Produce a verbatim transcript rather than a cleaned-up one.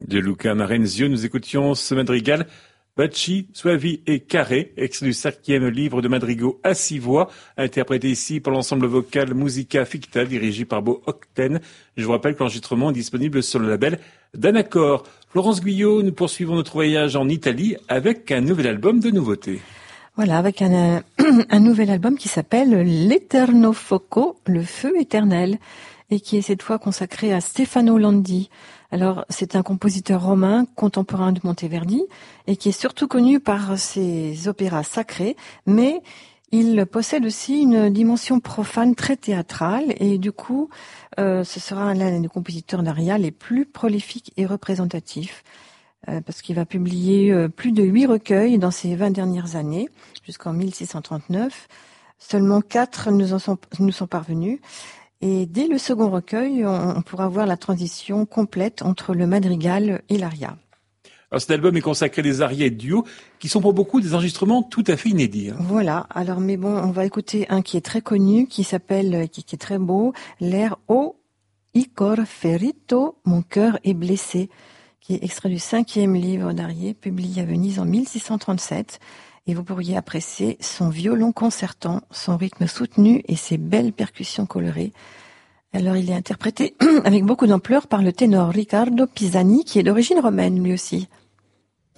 De Luca Marenzio, nous écoutions ce madrigal Baci, Suavi et Carré, extrait du cinquième livre de madrigaux à six voix, interprété ici par l'ensemble vocal Musica Ficta, dirigé par Bo Octen. Je vous rappelle que l'enregistrement est disponible sur le label Danacor. Florence Guyot, nous poursuivons notre voyage en Italie avec un nouvel album de nouveautés. Voilà, avec un, un nouvel album qui s'appelle L'Eterno Foco, le feu éternel, et qui est cette fois consacré à Stefano Landi. Alors, c'est un compositeur romain contemporain de Monteverdi et qui est surtout connu par ses opéras sacrés, mais il possède aussi une dimension profane très théâtrale et du coup, euh, ce sera l'un des compositeurs d'aria les plus prolifiques et représentatifs euh, parce qu'il va publier euh, plus de huit recueils dans ces vingt dernières années, jusqu'en mille six cent trente-neuf. Seulement quatre nous en sont, nous sont parvenus. Et dès le second recueil, on pourra voir la transition complète entre le madrigal et l'aria. Alors cet album est consacré à des arias et duos qui sont pour beaucoup des enregistrements tout à fait inédits. Hein. Voilà. Alors, mais bon, on va écouter un qui est très connu, qui s'appelle, qui, qui est très beau, l'air O I cor ferito, mon cœur est blessé, qui est extrait du cinquième livre d'Arié, publié à Venise en mille six cent trente-sept. Et vous pourriez apprécier son violon concertant, son rythme soutenu et ses belles percussions colorées. Alors, il est interprété avec beaucoup d'ampleur par le ténor Riccardo Pisani, qui est d'origine romaine lui aussi.